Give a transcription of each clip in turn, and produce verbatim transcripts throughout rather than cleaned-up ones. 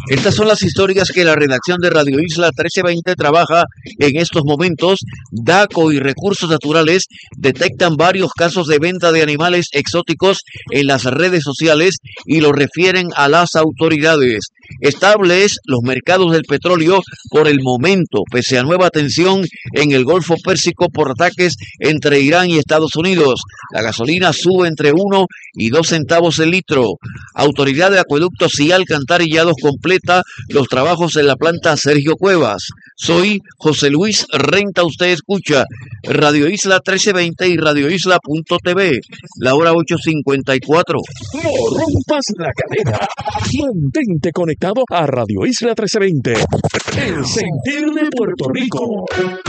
Estas son las historias que la redacción de Radio Isla trece veinte trabaja en estos momentos. DACO y Recursos Naturales detectan varios casos de venta de animales exóticos en las redes sociales y lo refieren a las autoridades. Estables los mercados del petróleo por el momento, pese a nueva tensión en el Golfo Pérsico por ataques entre Irán y Estados Unidos. La gasolina sube entre uno y dos centavos el litro. Autoridad de Acueductos y Alcantarillados completa los trabajos en la planta Sergio Cuevas. Soy José Luis Renta, usted escucha Radio Isla trece veinte y radio isla punto t v. La hora ocho cincuenta y cuatro. No rompas la cadena. Mantente conectado a Radio Isla trece veinte. El sentir de Puerto Rico.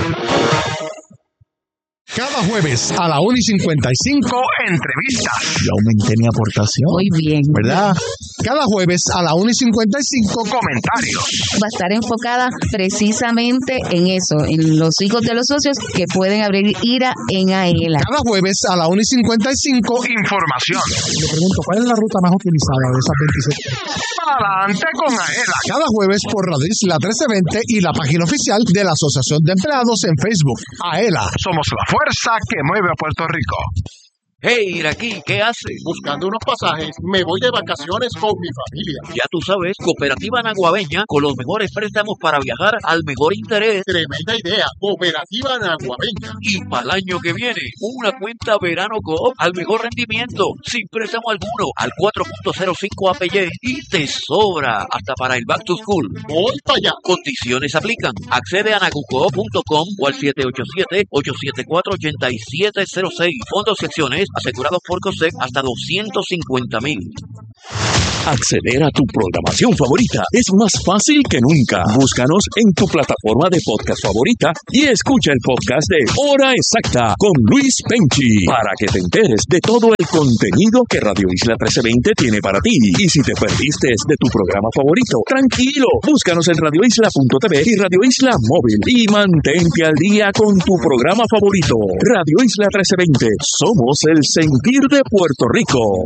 Cada jueves a la una y cincuenta y cinco, entrevistas. Yo aumenté mi aportación. Muy bien. ¿Verdad? Cada jueves a la una y cincuenta y cinco, comentarios. Va a estar enfocada precisamente en eso, en los hijos de los socios que pueden abrir IRA en AELA. Cada jueves a la una y cincuenta y cinco, información. Le pregunto, ¿cuál es la ruta más utilizada de esas veintisiete? Adelante con AELA. Cada jueves por Radio Isla trece veinte y la página oficial de la Asociación de Empleados en Facebook. AELA, somos la fuerza que mueve a Puerto Rico. Hey, Iraquí, ¿qué haces? Buscando unos pasajes, me voy de vacaciones con mi familia. Ya tú sabes, Cooperativa Naguabeña, con los mejores préstamos para viajar al mejor interés. Tremenda idea, Cooperativa Naguabeña. Y para el año que viene, una cuenta Verano Coop al mejor rendimiento, sin préstamo alguno, al cuatro punto cero cinco A P Y y te sobra hasta para el Back to School. Voy para allá. Condiciones aplican. Accede a nagucoop punto com o al siete ocho siete, ocho siete cuatro, ocho siete cero seis. Fondos y acciones asegurados por COSEC hasta doscientos cincuenta mil. Acceder a tu programación favorita es más fácil que nunca. Búscanos en tu plataforma de podcast favorita y escucha el podcast de Hora Exacta con Luis Penchi para que te enteres de todo el contenido que Radio Isla trece veinte tiene para ti. Y si te perdiste de tu programa favorito, tranquilo, búscanos en radio isla punto t v y Radio Isla Móvil y mantente al día con tu programa favorito. Radio Isla trece veinte, somos el sentir de Puerto Rico.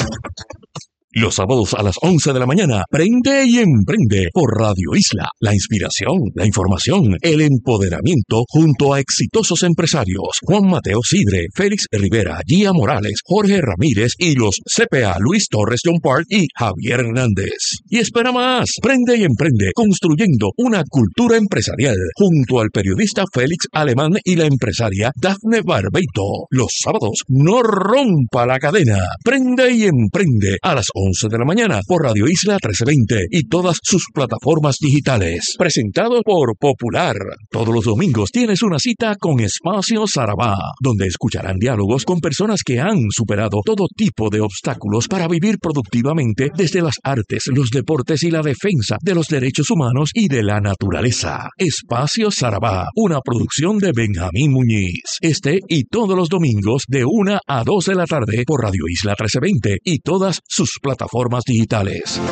Los sábados a las once de la mañana, prende y emprende por Radio Isla. La inspiración, la información, el empoderamiento junto a exitosos empresarios. Juan Mateo Sidre, Félix Rivera, Gia Morales, Jorge Ramírez y los C P A Luis Torres John Park y Javier Hernández. Y espera más, prende y emprende construyendo una cultura empresarial junto al periodista Félix Alemán y la empresaria Dafne Barbeito. Los sábados, no rompa la cadena. Prende y emprende a las once de la mañana por Radio Isla trece veinte y todas sus plataformas digitales. Presentado por Popular. Todos los domingos tienes una cita con Espacio Sarabá, donde escucharán diálogos con personas que han superado todo tipo de obstáculos para vivir productivamente desde las artes, los deportes y la defensa de los derechos humanos y de la naturaleza. Espacio Sarabá, una producción de Benjamín Muñiz. Este y todos los domingos de una a dos de la tarde por Radio Isla trece veinte y todas sus plataformas digitales.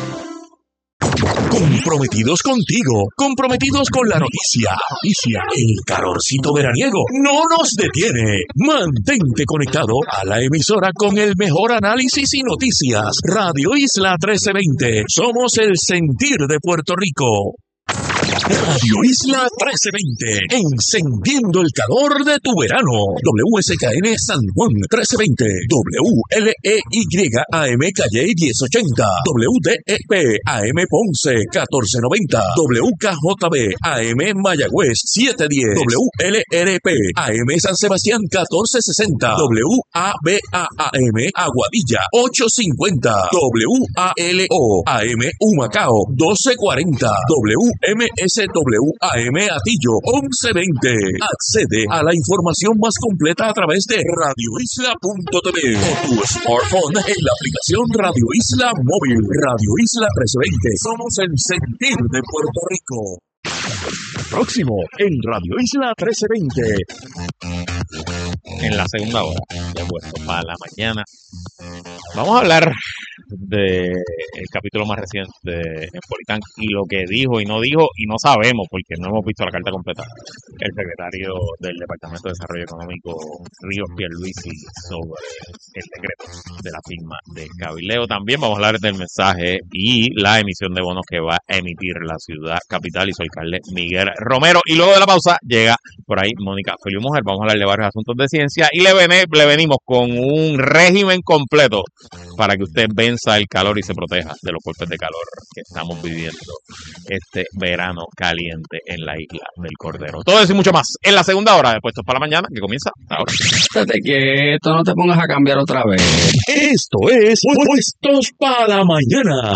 Comprometidos contigo, comprometidos con la noticia. Noticia, el calorcito veraniego no nos detiene. Mantente conectado a la emisora con el mejor análisis y noticias. Radio Isla trece veinte, somos el sentir de Puerto Rico. Radio Isla trece veinte, encendiendo el calor de tu verano. W S K N San Juan trece veinte, W L E Y A M Calle diez ochenta, W D E P A M Ponce catorce noventa, W K J B A M Mayagüez siete diez, W L R P A M San Sebastián catorce sesenta, W A B A A M Aguadilla ocho cincuenta, W A L O A M Humacao doce cuarenta, W M S W A M Atillo once veinte. Accede a la información más completa a través de radio isla punto t v o tu smartphone en la aplicación Radio Isla Móvil. Radio Isla trece veinte. Somos el sentir de Puerto Rico. Próximo en Radio Isla trece veinte. En la segunda hora, ya puesto para la mañana, Vamos a hablar del capítulo más reciente en Politán y lo que dijo y no dijo y no sabemos porque no hemos visto la carta completa. El secretario del Departamento de Desarrollo Económico, Ríos Pierluisi, sobre el decreto de la firma de cabildeo. También vamos a hablar del mensaje y la emisión de bonos que va a emitir la ciudad capital y su alcalde Miguel Romero. Y luego de la pausa llega por ahí Mónica Feliu Mujer. Vamos a hablar de varios asuntos de ciencia y le, ven, le venimos con un régimen completo para que usted venza el calor y se proteja de los golpes de calor que estamos viviendo este verano caliente en la isla del Cordero. Todo eso y mucho más en la segunda hora de Puestos para la Mañana, que comienza ahora. Fíjate que esto no te pongas a cambiar otra vez. Esto es Puestos para la Mañana.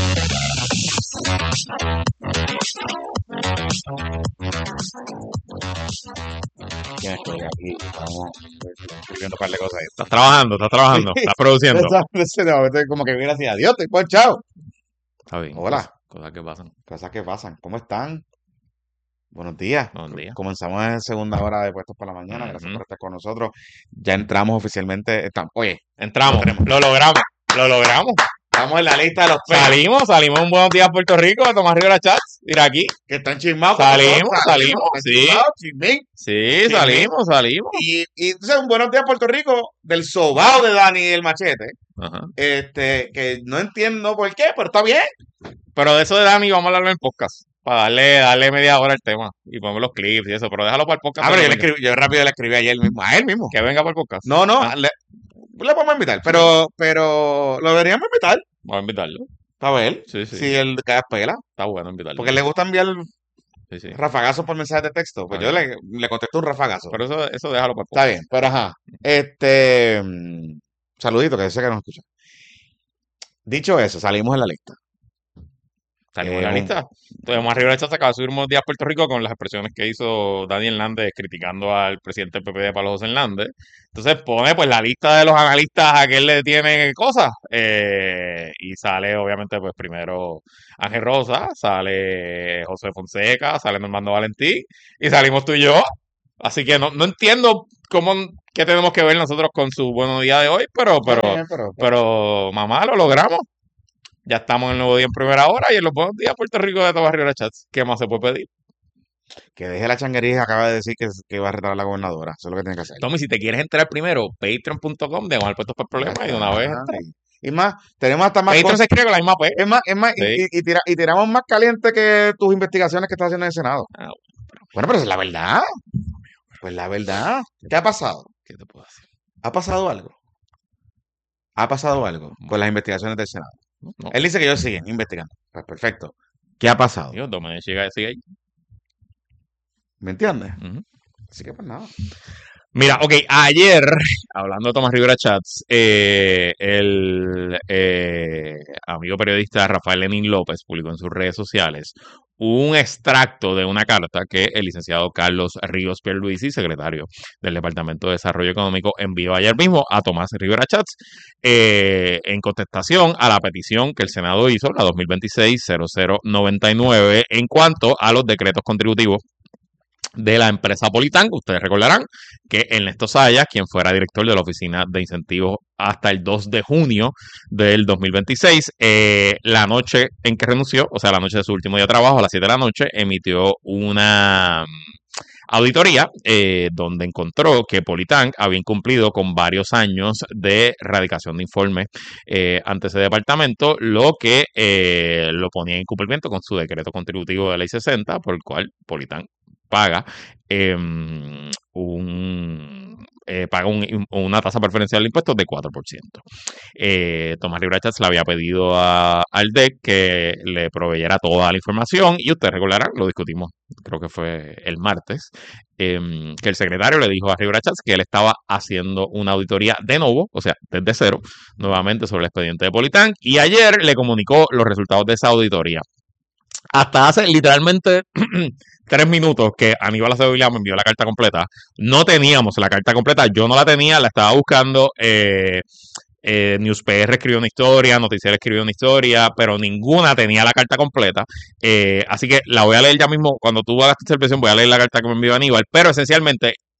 Ya estoy aquí, estamos escribiendo un par de cosas ahí. Estás trabajando, estás trabajando, estás produciendo. Como que mira así, adiós, estoy ponchado. Está bien. Hola. Cosas, cosas que pasan. Cosas que pasan. ¿Cómo están? Buenos días. Buenos días. Comenzamos en segunda hora de Puestos para la Mañana. Gracias Ujú. por estar con nosotros. Ya entramos oficialmente. Estamos, oye, Entramos, lo logramos, lo logramos. estamos en la lista de los peces Salimos, salimos un Buenos Días Puerto Rico de Tomás Rivera Chats, mira aquí. que están chismados. Salimos, Están salimos, están sí. chismados, chismín. Sí, salimos, salimos. Y, y entonces un Buenos Días Puerto Rico del sobao de Dani y el Machete. Ajá. Este, que no entiendo por qué, pero está bien. Pero de eso de Dani vamos a hablarlo en podcast. Para darle, darle media hora al tema. Y ponemos los clips y eso. Pero déjalo para el podcast. Ah, pero yo, le Venga. escribí, yo rápido le escribí ayer mismo, a él mismo. Que venga para el podcast. No, no, Ah. le, le podemos invitar, pero, pero lo deberíamos invitar. Vamos a invitarlo. Para ver Sí, sí. si él cae pela. Está bueno invitarlo. Porque le gusta enviar Sí, sí. rafagazos por mensaje de texto. Pues Ah, yo le, le contesto un rafagazo. Pero eso, eso déjalo para el Está podcast. bien, pero ajá. Este. mm, Saludito, que sé que nos escucha. Dicho eso, salimos en la lista. Salimos Eh, en la un- lista. Entonces, más Rivera Chats acaba de subir unos días a Puerto Rico con las expresiones que hizo Daniel Hernández criticando al presidente del P P D, Pablo José Hernández. Entonces pone pues la lista de los analistas a que él le tiene cosas. Eh, y sale, obviamente, pues primero Ángel Rosa, sale José Fonseca, sale Normando Valentín, y salimos tú y yo. Así que no, no entiendo cómo qué tenemos que ver nosotros con su buenos días de hoy, pero, Está pero, bien, pero- pero mamá, lo logramos. Ya estamos en el nuevo día en primera hora y en los buenos días Puerto Rico de Tomás Rivera Chats. ¿Qué más se puede pedir? Que deje la changuería, acaba de decir que, que va a retar a la gobernadora. Eso es lo que tiene que hacer. Tommy, si te quieres entrar primero, patreon punto com, de Omar Puestos por Problemas y de una vez Ah, entra. Y más, tenemos hasta más Patreon cosas. se escribe con la misma P. Es más, es más, y- Sí. y, y tira- y tiramos más caliente que tus investigaciones que estás haciendo en el Senado. Ah, Bueno, pero esa es la verdad. Pues la verdad. ¿Qué ha pasado? ¿Qué te puedo decir? ¿Ha pasado algo? ¿Ha pasado algo con las investigaciones del Senado? No, Él dice que ellos siguen investigando. Pues perfecto. ¿Qué ha pasado? Dios, Domenech sigue, sigue ahí. ¿Me entiendes? Ujú. Así que pues nada. Mira, ok, ayer, hablando de Tomás Rivera Chats, eh, el eh, amigo periodista Rafael Lenín López publicó en sus redes sociales un extracto de una carta que el licenciado Carlos Ríos Pierluisi, secretario del Departamento de Desarrollo Económico, envió ayer mismo a Tomás Rivera Chats eh, en contestación a la petición que el Senado hizo, la dos mil veintiséis cero cero noventa y nueve, en cuanto a los decretos contributivos de la empresa Politán. Ustedes recordarán que Ernesto Sayas, quien fuera director de la Oficina de Incentivos hasta el dos de junio del dos mil veintiséis, eh, la noche en que renunció, o sea, la noche de su último día de trabajo, a las siete de la noche, emitió una auditoría eh, donde encontró que Politán había incumplido con varios años de radicación de informes eh, ante ese departamento, lo que eh, lo ponía en incumplimiento con su decreto contributivo de ley sesenta, por el cual Politán paga eh, un eh, paga un, una tasa preferencial de impuestos de cuatro por ciento. Eh, Tomás Rivera Chats le había pedido a, al D E C que le proveyera toda la información y ustedes recordarán, lo discutimos, creo que fue el martes, eh, que el secretario le dijo a Rivera Chats que él estaba haciendo una auditoría de nuevo, o sea, desde cero, nuevamente sobre el expediente de Politán, y ayer le comunicó los resultados de esa auditoría. Hasta hace literalmente tres minutos que Aníbal Acevedo Vilá me envió la carta completa, no teníamos la carta completa, yo no la tenía, la estaba buscando, eh, eh, NewsPR escribió una historia, Noticiero escribió una historia, pero ninguna tenía la carta completa, eh, así que la voy a leer ya mismo, cuando tú hagas tu intervención voy a leer la carta que me envió Aníbal, pero esencialmente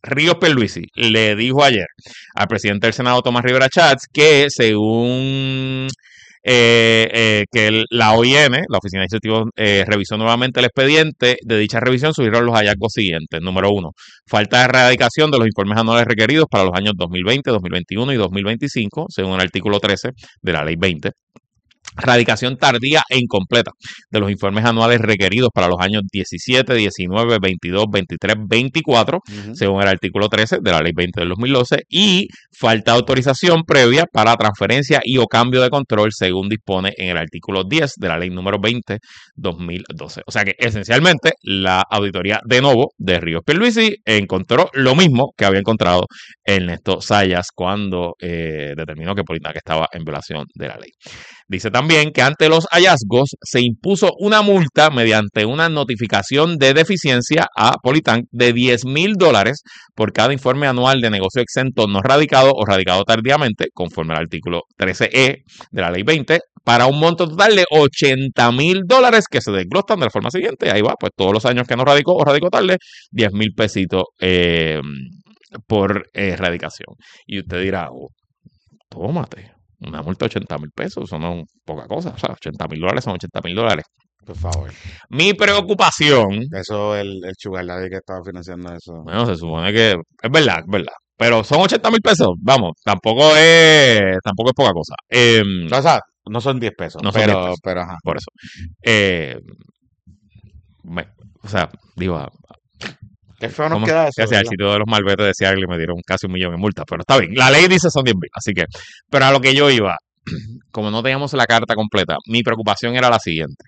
Ríos Pierluisi le dijo ayer al presidente del Senado, Tomás Rivera Chats, que según eh, eh, que el- la O I M, la Oficina de Incentivos, eh, revisó nuevamente el expediente, de dicha revisión surgieron los hallazgos siguientes. Número uno, falta de erradicación de los informes anuales requeridos para los años dos mil veinte, dos mil veintiuno y dos mil veinticinco, según el artículo trece de la Ley veinte. Radicación tardía e incompleta de los informes anuales requeridos para los años diecisiete, diecinueve, veintidós, veintitrés, veinticuatro, Ujú. según el artículo trece de la Ley veinte del dos mil doce, y falta de autorización previa para transferencia y o cambio de control, según dispone en el artículo diez de la Ley número veinte, dos mil doce. O sea que, esencialmente, la auditoría de nuevo de Ríos Pierluisi encontró lo mismo que había encontrado Ernesto Sayas cuando eh, determinó que Politac estaba en violación de la ley. Dice también que ante los hallazgos se impuso una multa mediante una notificación de deficiencia a Politank de diez mil dólares por cada informe anual de negocio exento no radicado o radicado tardíamente, conforme al artículo trece E de la Ley veinte, para un monto total de ochenta mil dólares que se desglostan de la forma siguiente. Ahí va, pues todos los años que no radicó o radicó tarde, diez mil pesitos eh, por eh, radicación. Y usted dirá, oh, tómate. Una multa de ochenta mil pesos, eso no es poca cosa. O sea, ochenta mil dólares son ochenta mil dólares. Por favor. Mi preocupación, Eso, el, el Sugar Daddy que estaba financiando eso. bueno, se supone que es verdad, es verdad. Pero son ochenta mil pesos, vamos, tampoco es, tampoco es poca cosa. Eh, O sea, no son diez pesos, No son pero, diez pesos. pero ajá. por eso. Eh, me- o sea, digo, a- Qué feo nos ¿cómo? queda eso. Que hacia el ¿verdad? sitio de los malvetes de Seattle me dieron casi un millón en multa, pero está bien. La ley dice son diez mil, así que. Pero a lo que yo iba, como no teníamos la carta completa, mi preocupación era la siguiente.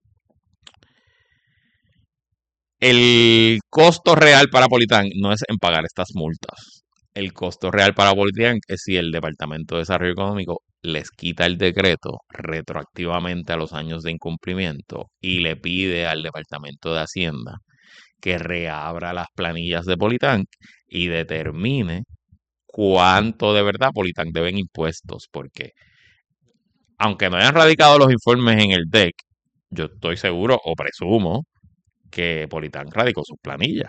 El costo real para Politank no es en pagar estas multas. El costo real para Politank es si el Departamento de Desarrollo Económico les quita el decreto retroactivamente a los años de incumplimiento y le pide al Departamento de Hacienda que reabra las planillas de Politank y determine cuánto de verdad Politank deben impuestos, porque aunque no hayan radicado los informes en el D E C, yo estoy seguro o presumo que Politank radicó sus planillas.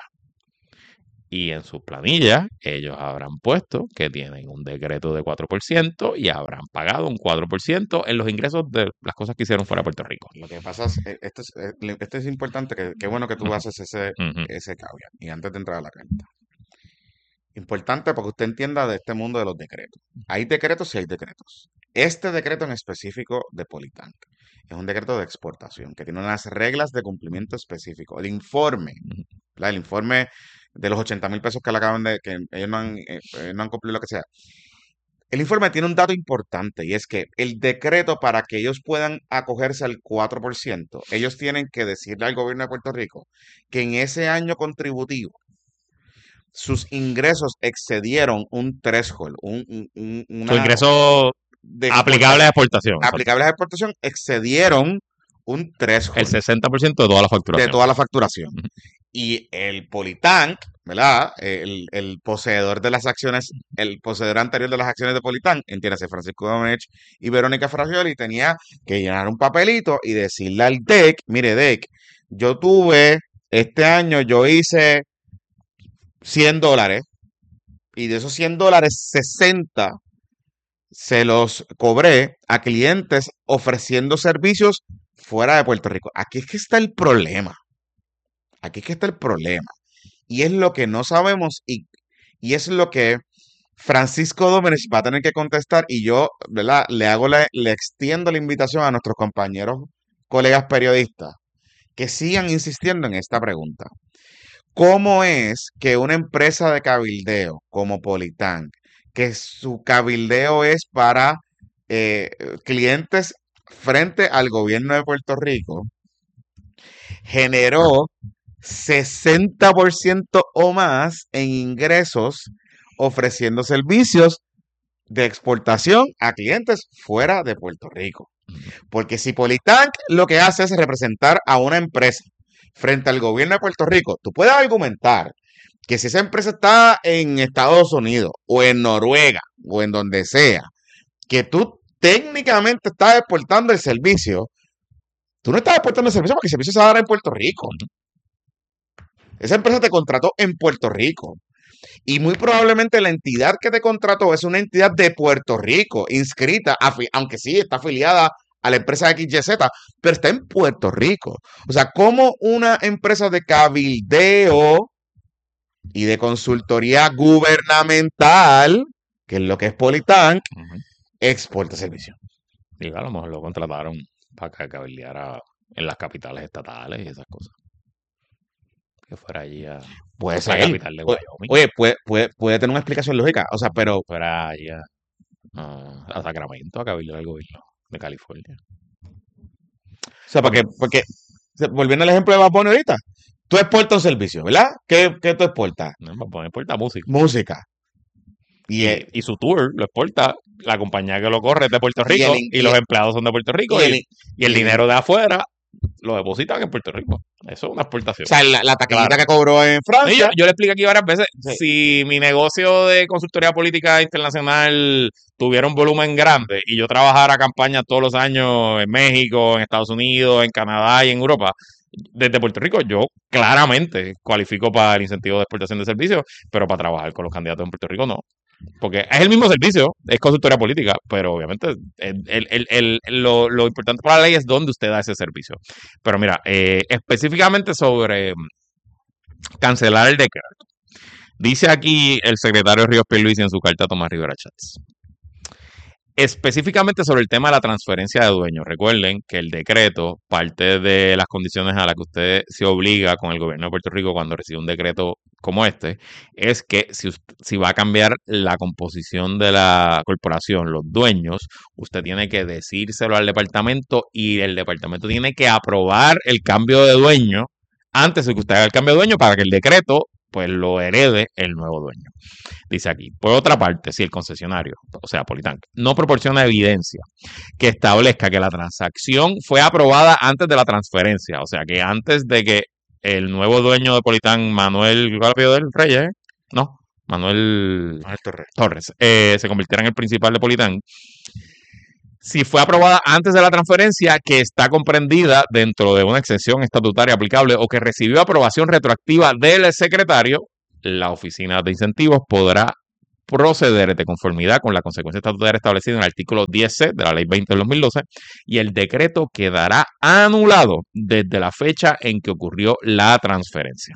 Y en sus planillas ellos habrán puesto que tienen un decreto de cuatro por ciento y habrán pagado un cuatro por ciento en los ingresos de las cosas que hicieron fuera de Puerto Rico. Lo que pasa es, eh, esto es, eh, le- esto es importante, que qué bueno que tú Ujú. haces ese, Ujú. ese caveat. Y antes de entrar a la carta. Importante para que usted entienda de este mundo de los decretos. Hay decretos y hay decretos. Este decreto en específico de Politank es un decreto de exportación que tiene unas reglas de cumplimiento específico. El informe, Ujú. ¿verdad? El informe de los ochenta mil pesos que le acaban de, que ellos no han, eh, eh, no han cumplido lo que sea. El informe tiene un dato importante y es que el decreto, para que ellos puedan acogerse al cuatro por ciento, ellos tienen que decirle al gobierno de Puerto Rico que en ese año contributivo sus ingresos excedieron un threshold, un, un- un- una Su ingreso de aplicable a exportación. aplicables a exportación excedieron un threshold El sesenta por ciento de toda la de facturación. toda la facturación. Ujú. Y el Politank, ¿verdad? El, el poseedor de las acciones, el poseedor anterior de las acciones de Politank, entiéndase, Francisco Domenech y Verónica Fragioli, tenía que llenar un papelito y decirle al D E C, mire D E C, yo tuve, este año yo hice cien dólares y de esos cien dólares, sesenta se los cobré a clientes ofreciendo servicios fuera de Puerto Rico. Aquí es que está el problema. Aquí es que está el problema. Y es lo que no sabemos y, y es lo que Francisco Domenech va a tener que contestar, y yo, ¿verdad? Le hago la- le extiendo la invitación a nuestros compañeros, colegas periodistas, que sigan insistiendo en esta pregunta. ¿Cómo es que una empresa de cabildeo como Politank, que su cabildeo es para eh, clientes frente al gobierno de Puerto Rico, generó sesenta por ciento o más en ingresos ofreciendo servicios de exportación a clientes fuera de Puerto Rico? Porque si Politank lo que hace es representar a una empresa frente al gobierno de Puerto Rico, tú puedes argumentar que si esa empresa está en Estados Unidos o en Noruega o en donde sea, que tú técnicamente estás exportando el servicio, tú no estás exportando el servicio porque el servicio se va a dar en Puerto Rico. Esa empresa te contrató en Puerto Rico. Y muy probablemente la entidad que te contrató es una entidad de Puerto Rico, inscrita, afi- aunque sí está afiliada a la empresa X Y Z, pero está en Puerto Rico. O sea, como una empresa de cabildeo y de consultoría gubernamental, que es lo que es Politank, Ujú. exporta servicios. Digo, a lo mejor lo contrataron para que cabildeara en las capitales estatales y esas cosas. Que fuera allí a Puede la ser. capital de O- Wyoming. Oye, puede, puede, puede tener una explicación lógica. O sea, pero Fuera allí a, a- a Sacramento a cabildear al gobierno de California. O sea, para que, porque, volviendo al ejemplo de Bad Bunny ahorita, tú exportas un servicio, ¿verdad? ¿Qué, qué tú exportas? ¿No? Para poner puerta música. Música. Y, Y, eh, y su tour lo exporta la compañía que lo corre es de Puerto Y el Rico in- y, y los el- empleados son de Puerto Rico y y, el y in- el y el- dinero de afuera lo depositan en Puerto Rico. Eso es una exportación. o sea, la, la taquillita Claro. que cobró en No, y Francia. yo, yo le expliqué aquí varias veces, Sí. si mi negocio de consultoría política internacional tuviera un volumen grande y yo trabajara campañas todos los años en México, en Estados Unidos, en Canadá y en Europa, desde Puerto Rico yo claramente cualifico para el incentivo de exportación de servicios, pero para trabajar con los candidatos en Puerto Rico no. Porque es el mismo servicio, es consultoría política, pero obviamente el, el- el- el- lo, lo importante para la ley es dónde usted da ese servicio. Pero mira, eh, específicamente sobre cancelar el decreto. Dice aquí el secretario Ríos Pierluisi en su carta a Tomás Rivera Chats. Específicamente sobre el tema de la transferencia de dueños. Recuerden que el decreto, parte de las condiciones a las que usted se obliga con el gobierno de Puerto Rico cuando recibe un decreto como este, es que si, usted- si va a cambiar la composición de la corporación, los dueños, usted tiene que decírselo al departamento y el departamento tiene que aprobar el cambio de dueño antes de que usted haga el cambio de dueño para que el decreto pues lo herede el nuevo dueño. Dice aquí, por otra parte, si el concesionario, o sea, Politank, no proporciona evidencia que establezca que la transacción fue aprobada antes de la transferencia, o sea, que antes de que el nuevo dueño de Politank, Manuel, ¿cuál es el apellido de él? Reyes, ¿eh? No, Manuel Manuel Torres. Torres, eh, se convirtiera en el principal de Politank. Si fue aprobada antes de la transferencia, que está comprendida dentro de una exención estatutaria aplicable o que recibió aprobación retroactiva del secretario, la Oficina de Incentivos podrá proceder de conformidad con la consecuencia estatutaria establecida en el artículo diez C de la Ley veinte del dos mil doce y el decreto quedará anulado desde la fecha en que ocurrió la transferencia.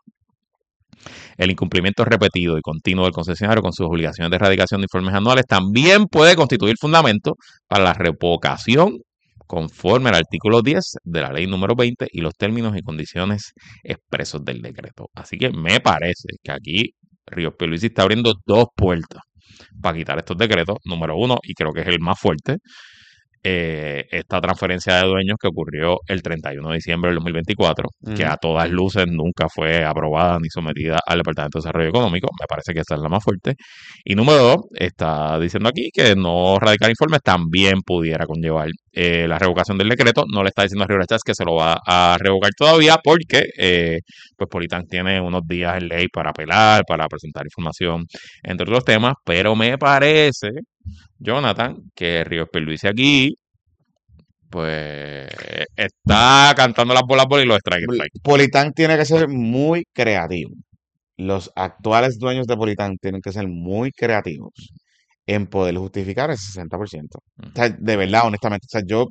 El incumplimiento repetido y continuo del concesionario con sus obligaciones de erradicación de informes anuales también puede constituir fundamento para la revocación conforme al artículo diez de la ley número veinte y los términos y condiciones expresos del decreto. Así que me parece que aquí Ríos Pierluisi está abriendo dos puertas para quitar estos decretos. Número uno, y creo que es el más fuerte, eh, esta transferencia de dueños que ocurrió el treinta y uno de diciembre del dos mil veinticuatro, Ujú. que a todas luces nunca fue aprobada ni sometida al Departamento de Desarrollo Económico. Me parece que esta es la más fuerte. Y número dos, está diciendo aquí que no radicar informes también pudiera conllevar eh, la revocación del decreto. No le está diciendo a Rivera Chats que se lo va a revocar todavía porque eh, pues Politank tiene unos días en ley para apelar, para presentar información, entre otros temas, pero me parece, Jonathan, que Ríos Pierluisi aquí pues está cantando las bolas bolas y los strike strike. Politank tiene que ser muy creativo. Los actuales dueños de Politank tienen que ser muy creativos en poder justificar ese sesenta por ciento. O sea, de verdad, honestamente. O sea, yo.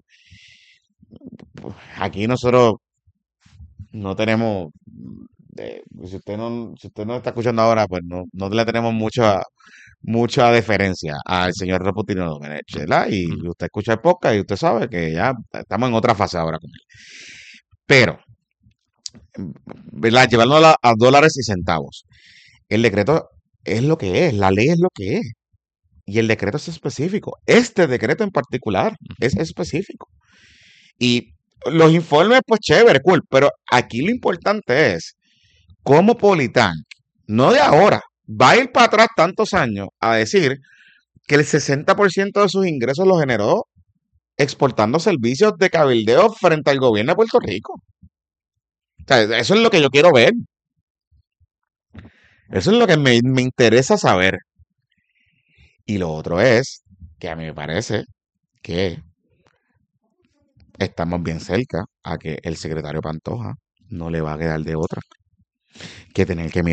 Aquí nosotros no tenemos. eh, si usted no, si usted no está escuchando ahora, pues no, no le tenemos mucha, mucha deferencia al señor Reputino Domenech, ¿verdad? Y Ujú. usted escucha el podcast y usted sabe que ya estamos en otra fase ahora con él. Pero, ¿verdad? Llevándolo a, a dólares y centavos. El decreto es lo que es, la ley es lo que es. Y el decreto es específico. Este decreto en particular es específico. Y los informes, pues chévere, cool. Pero aquí lo importante es cómo Politank, no de ahora, va a ir para atrás tantos años a decir que el sesenta por ciento de sus ingresos los generó exportando servicios de cabildeo frente al gobierno de Puerto Rico. O sea, eso es lo que yo quiero ver. Eso es lo que me, me interesa saber. Y lo otro es que a mí me parece que estamos bien cerca a que el secretario Pantoja no le va a quedar de otra que tener que mirar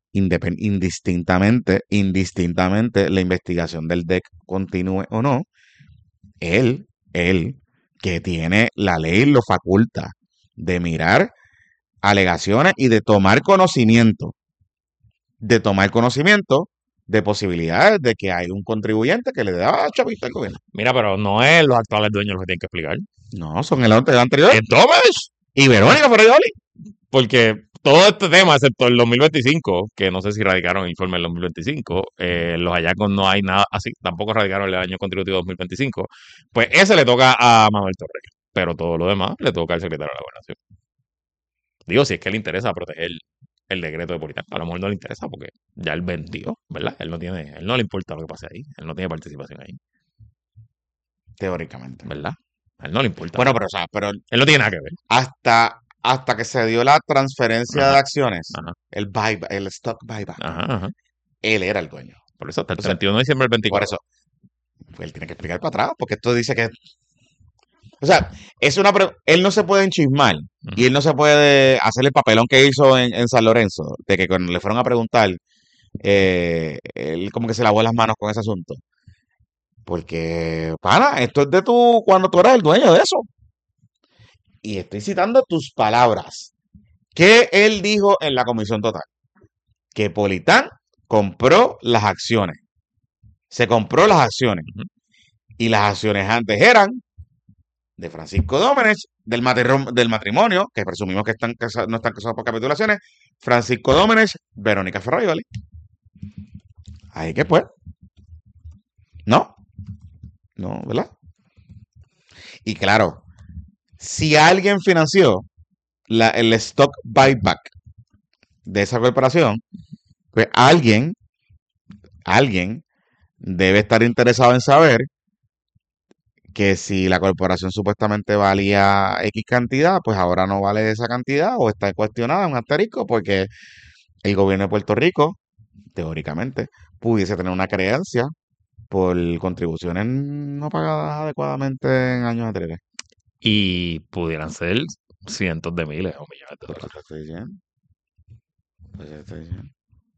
independ- indistintamente, indistintamente la investigación del D E C continúe o no, él, él, que tiene la ley lo faculta de mirar alegaciones y de tomar conocimiento, de tomar conocimiento de posibilidades de que hay un contribuyente que le da chavista al gobierno. Mira, pero no es los actuales dueños los que tienen que explicar. No, son el, ante- el anterior. Entonces, Y Verónica Ferraioli. porque todo este tema, excepto el dos mil veinticinco, que no sé si radicaron el informe del dos mil veinticinco, eh, los hallazgos no hay nada así, tampoco radicaron el año contributivo dos mil veinticinco, pues ese le toca a Manuel Torres, pero todo lo demás le toca al secretario de la Gobernación. Digo, si es que le interesa proteger el decreto de Puritán, a lo mejor no le interesa porque ya él vendió, ¿verdad? Él no tiene, él no le importa lo que pase ahí, él no tiene participación ahí, Teóricamente. ¿verdad? A él no le importa. Bueno, pero, o sea, pero Él no tiene nada que ver. hasta, hasta que se dio la transferencia Ajá. de acciones, Ajá. el buyback, el stock buyback, Ajá, ajá. él era el dueño. Por eso hasta el O sea, treinta y uno de diciembre del Por veinticuatro. eso, pues él tiene que explicar para atrás, porque esto dice que... O sea, es una pre- él no se puede enchismar Ujú. y él no se puede hacer el papelón que hizo en, en San Lorenzo, de que cuando le fueron a preguntar, eh, él como que se lavó las manos con ese asunto. Porque, pana, esto es de tú cuando tú eras el dueño de eso. Y estoy citando tus palabras. ¿Qué él dijo en la comisión total? Que Politán compró las acciones. Se compró las acciones. Ujú. Y las acciones antes eran de Francisco Dómenech, del, matri- del matrimonio, que presumimos que están casa- no están casados por capitulaciones, Francisco Dómenech, Verónica Ferraioli. Ahí que pues. No. No, ¿verdad? Y claro, si alguien financió la, el stock buyback de esa corporación, pues alguien, alguien debe estar interesado en saber que si la corporación supuestamente valía X cantidad, pues ahora no vale esa cantidad o está cuestionada, un asterisco, porque el gobierno de Puerto Rico, teóricamente, pudiese tener una creencia por contribuciones no pagadas adecuadamente en años anteriores. Y pudieran ser cientos de miles o millones de Por dólares. eso te estoy diciendo. Por eso te estoy diciendo.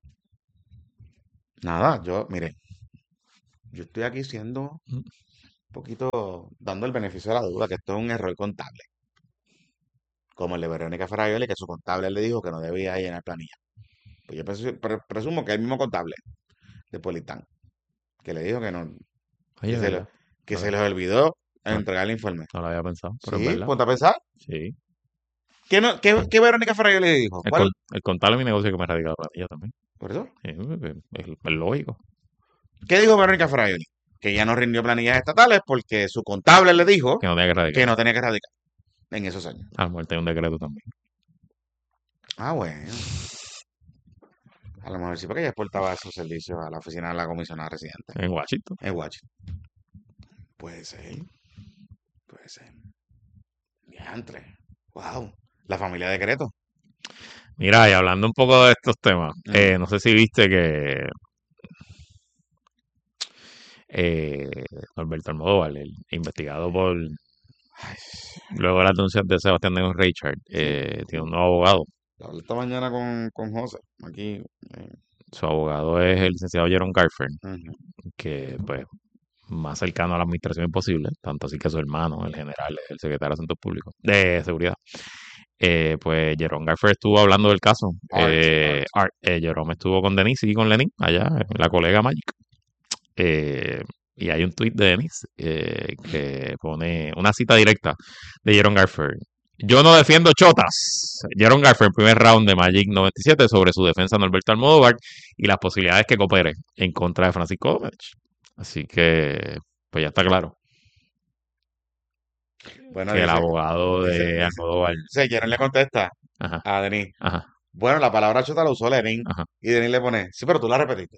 Nada, yo, mire, yo estoy aquí siendo un poquito, dando el beneficio de la duda, que esto es un error contable. Como el de Verónica Ferraioli, que su contable le dijo que no debía llenar planilla. Pues yo presu- pre- presumo que es el mismo contable de Politán, que le dijo que no, Oye, que se, le- ¿verdad? que A se ver. les olvidó Ah. entregar el informe. No lo había pensado, pero es Sí, verdad. ponte a pensar. Sí. ¿Qué, no, qué, qué Verónica Ferraioli le dijo? El, ¿Cuál? con- el contable de mi negocio que me ha radicado la planilla también. ¿Por eso? Sí, es, es- es lógico. ¿Qué dijo Verónica Ferraioli? Que ya no rindió planillas estatales porque su contable le dijo Que no tenía que radicar. que no tenía que radicar en esos años. A lo mejor tiene un decreto también. Ah, bueno. A lo mejor sí, porque ella exportaba esos servicios a la oficina de la comisionada residente En Washington. en Washington. Puede ser. Puede ser. Diantre. Wow. La familia de Creto. Mira, y hablando un poco de estos temas, Mm. eh, no sé si viste que eh, Norberto Almodóvar, el investigado por Ay, luego de las denuncias de Sebastián de Richard, eh, tiene un nuevo abogado. hablé esta mañana con, con José. Aquí. eh, Su abogado es el licenciado Jerome Garfern, ujú. que pues más cercano a la administración imposible, tanto así que su hermano, el general, es el secretario de Asuntos Públicos, de Seguridad. Eh, pues Jerome Garfern estuvo hablando del caso. Art, Eh, Art, eh, Jerome estuvo con Denise y con Lenin, allá, la colega Magic. Eh, y hay un tuit de Denise eh, que pone una cita directa de Jerome Garfern. Yo no defiendo chotas. Jerome Garfern, primer round de Magic noventa y siete, sobre su defensa de Norberto Almodóvar y las posibilidades que coopere en contra de Francisco Dómenech. Así que, pues ya está claro Bueno, que el dice, abogado dice, de dice, Almodóvar. dice, Jerón le contesta Ajá, a Denis. ajá, Bueno, la palabra chota la usó Lenin. ajá. Y Denis le pone, sí, pero tú la repetiste.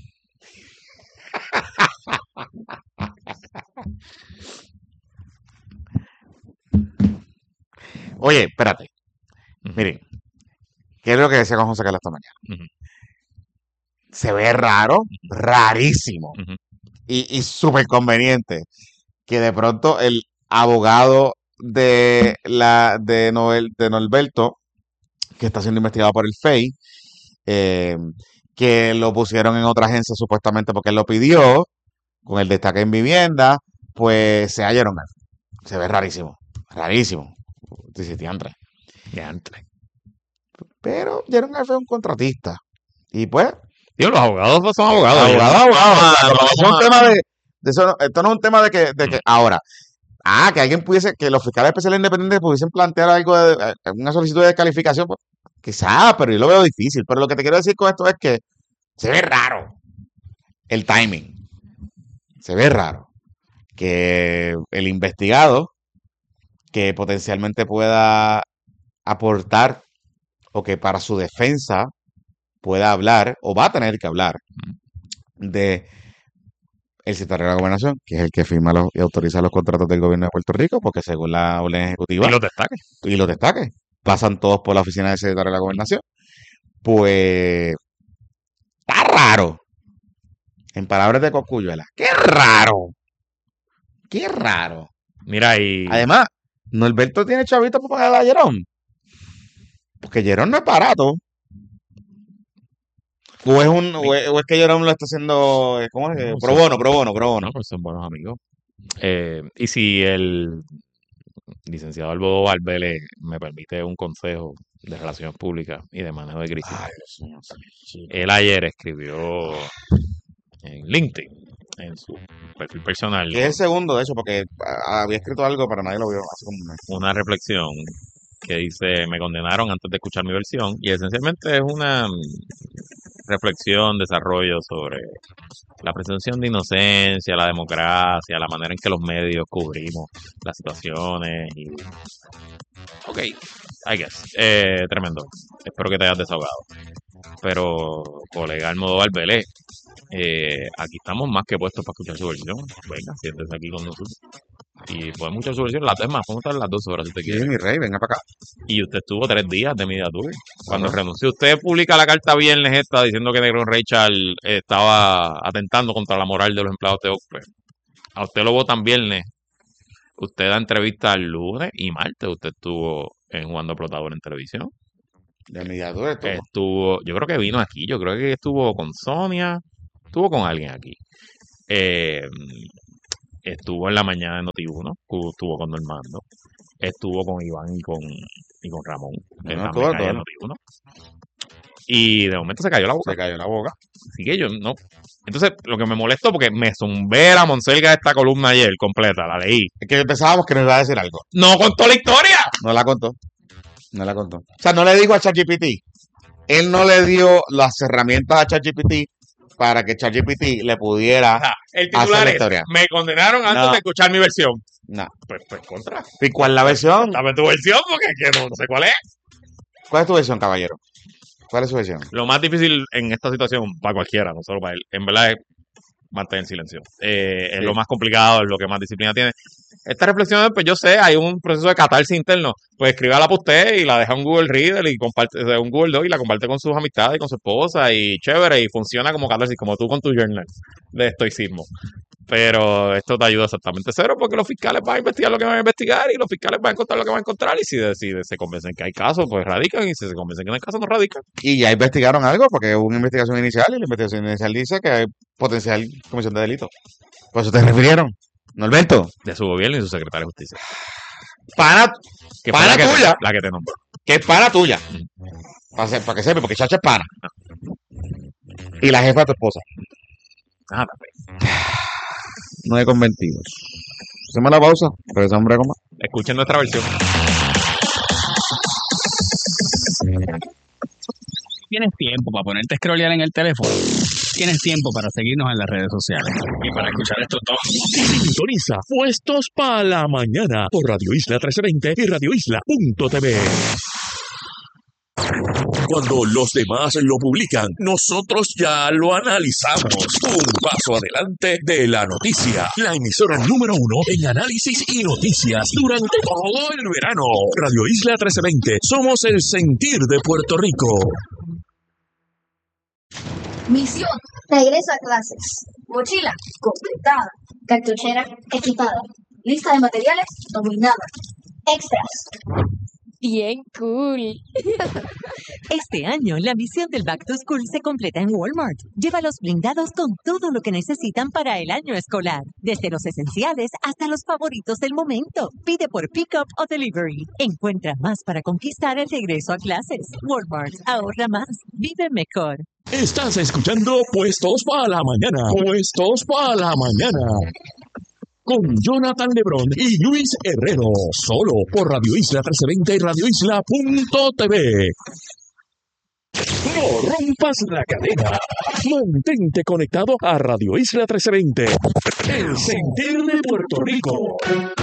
Oye, espérate. Ujú, Miren, ¿qué es lo que decía con José Carlos esta mañana? ujú, Se ve raro, rarísimo ujú. y, y súper conveniente que de pronto el abogado de la de Noel, de Norberto, que está siendo investigado por el F E I, eh, que lo pusieron en otra agencia supuestamente porque él lo pidió, con el destaque en vivienda, pues se hallaron. Se ve rarísimo, rarísimo. Dice, diantre. Diantre. Pero Jerome Garfield es un contratista. Y pues... Tío, los abogados no son abogados. Abogados, Vamos a- abogados. vamos Esto no es a- un tema de... de eso no- esto no es un tema de que... De que ahora, ah, que alguien pudiese... Que los fiscales especiales independientes pudiesen plantear algo de... eh, una solicitud de descalificación. Pues, quizás, pero yo lo veo difícil. Pero lo que te quiero decir con esto es que se ve raro el timing. Se ve raro que el investigado que potencialmente pueda aportar o que para su defensa pueda hablar o va a tener que hablar de el secretario de la Gobernación, que es el que firma los, y autoriza los contratos del gobierno de Puerto Rico, porque según la orden ejecutiva Y los destaques. y los destaques pasan todos por la oficina del secretario de la Gobernación, pues está raro. En palabras de Cocuyuela, ¡qué raro! ¡Qué raro! Mira, y Además, Norberto tiene chavito para pagar a Jerón. Porque Jerón no es barato. O es, un, o es, o es que Jerón lo está haciendo, eh, ¿cómo es? No, Pro sí. bono, pro bono, pro bono. no, pues son buenos amigos. Eh, y si el licenciado Albodovar Vélez me permite un consejo de relaciones públicas y de manejo de crisis. Ay, Dios mío, sí. Él ayer escribió en LinkedIn, en su perfil personal, Que es el segundo, de hecho, porque ah, había escrito algo, pero nadie lo vio hace como un mes. una reflexión que dice, me condenaron antes de escuchar mi versión, y esencialmente es una mm, reflexión, desarrollo sobre la presunción de inocencia, la democracia, la manera en que los medios cubrimos las situaciones y... Ok, I guess. Eh, tremendo. Espero que te hayas desahogado. Pero, colega Almodóvar Vélez, eh, aquí estamos más que puestos para escuchar su versión. Venga, siéntese aquí con nosotros. Y podemos escuchar su versión las dos más, podemos estar las dos horas si usted Sí, quiere. mi rey, venga para acá. Y usted estuvo tres días de media tour. Cuando Ajá. renunció, usted publica la carta viernes esta diciendo que Negro Rachel estaba atentando contra la moral de los empleados de Oxford. A usted lo votan viernes. Usted da entrevista el lunes y martes. Usted estuvo en Jugando Explotador en televisión. De mediadores, todo. Estuvo, yo creo que vino aquí. Yo creo que estuvo con Sonia. Estuvo con alguien aquí. Eh, estuvo en la mañana de Noti uno. Estuvo con Normando. Estuvo con Iván y con, y con Ramón. En No, la todo, mecánica de todo. Noti uno. Y de momento se cayó la boca. Se cayó la boca. Así que yo no. Entonces, lo que me molestó porque me zumbé la monselga de esta columna ayer completa, la leí. Es que pensábamos que nos iba a decir algo. ¡No contó la historia! No la contó. No la contó. O sea, no le dijo a ChatGPT. Él no le dio las herramientas a ChatGPT para que ChatGPT le pudiera. Ajá, el Hacer titular la es, historia. me condenaron antes No. de escuchar mi versión. No. Pues, pues contra. ¿Y cuál es la versión? Dame tu versión porque es que no, no sé cuál es. ¿Cuál es tu versión, caballero? ¿Cuál es su versión? Lo más difícil en esta situación, para cualquiera, no solo para él, en verdad es mantener silencio. Eh, Es Sí. lo más complicado, es lo que más disciplina tiene. Esta reflexión, pues yo sé, hay un proceso de catarsis interno. Pues escríbala para usted y la deja en Google Reader y comparte, o sea, un Google Doc y la comparte con sus amistades y con su esposa y chévere y funciona como catarsis, como tú con tu journal de estoicismo. Pero esto te ayuda exactamente cero porque los fiscales van a investigar lo que van a investigar y los fiscales van a encontrar lo que van a encontrar y si, de- si de- se convencen que hay casos, pues radican y si se convencen que no hay casos, no radican. Y ya investigaron algo porque hubo una investigación inicial y la investigación inicial dice que hay potencial comisión de delito. ¿Por eso te refirieron? Norberto. De su gobierno y su secretario de justicia. Pana, Que fue Pana la que te- tuya. la que te nombró. que es pana tuya. Para, para que sepa, porque Chacha es pana. Y la jefa de tu esposa. Nada, pues. No hay convertidos. Hacemos la pausa. Regresamos hombre más. Escuchen nuestra versión. Tienes tiempo para ponerte a scrollear en el teléfono. Tienes tiempo para seguirnos en las redes sociales. Y para escuchar esto todo. Sintoniza Puestos para la Mañana por Radio Isla trece veinte y radio isla punto t v. Cuando los demás lo publican, nosotros ya lo analizamos. Un paso adelante de la noticia. La emisora número uno en análisis y noticias durante todo el verano. Radio Isla trece veinte. Somos el sentir de Puerto Rico. Misión: regresa a clases. Mochila completada. Cartuchera equipada. Lista de materiales dominada. Extras: bien cool. Este año, la misión del Back to School se completa en Walmart. Llévalos blindados con todo lo que necesitan para el año escolar. Desde los esenciales hasta los favoritos del momento. Pide por pick-up o delivery. Encuentra más para conquistar el regreso a clases. Walmart, ahorra más. Vive mejor. Estás escuchando Puestos para la Mañana. Puestos para la Mañana. Con Jonathan Lebrón y Luis Herrero. Solo por Radio Isla trece veinte y radio isla punto t v. No rompas la cadena. Mantente conectado a Radio Isla trece veinte. El sentir de Puerto Rico.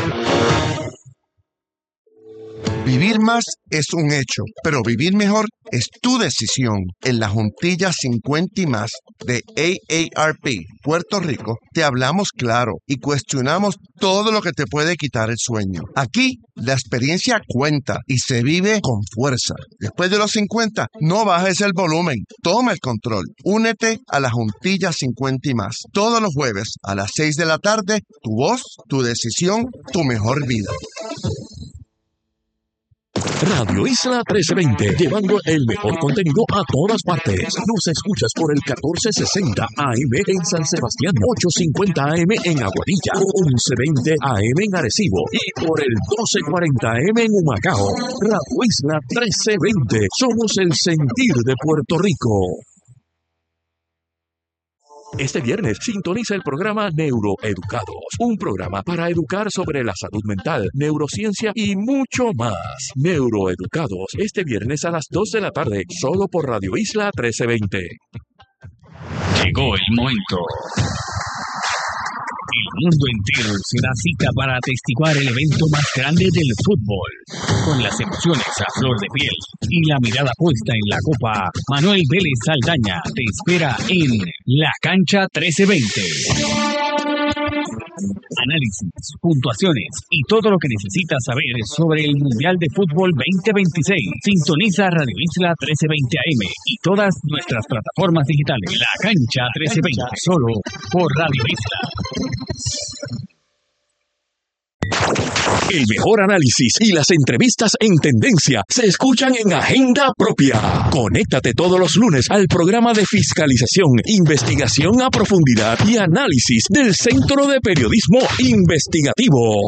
Vivir más es un hecho, pero vivir mejor es tu decisión. En la Juntilla cincuenta y más de A A R P Puerto Rico, te hablamos claro y cuestionamos todo lo que te puede quitar el sueño. Aquí, la experiencia cuenta y se vive con fuerza. Después de los cincuenta, no bajes el volumen. Toma el control. Únete a la Juntilla cincuenta y más. Todos los jueves a las seis de la tarde, tu voz, tu decisión, tu mejor vida. Radio Isla trece veinte, llevando el mejor contenido a todas partes. Nos escuchas por el catorce sesenta A M en San Sebastián, ochocientos cincuenta A M en Aguadilla, once veinte A M en Arecibo y por el doce cuarenta A M en Humacao. Radio Isla trece veinte, somos el sentir de Puerto Rico. Este viernes sintoniza el programa Neuroeducados, un programa para educar sobre la salud mental, neurociencia y mucho más. Neuroeducados, este viernes a las dos de la tarde, solo por Radio Isla trece veinte. Llegó el momento. El mundo entero se da cita para atestiguar el evento más grande del fútbol. Con las emociones a flor de piel y la mirada puesta en la copa, Manuel Vélez Saldaña te espera en La Cancha trece veinte. Análisis, puntuaciones y todo lo que necesitas saber sobre el Mundial de Fútbol veinte veintiséis. Sintoniza Radio Isla trece veinte A M y todas nuestras plataformas digitales. La Cancha trece veinte, solo por Radio Isla. El mejor análisis y las entrevistas en tendencia se escuchan en Agenda Propia. Conéctate todos los lunes al programa de fiscalización, investigación a profundidad y análisis del Centro de Periodismo Investigativo.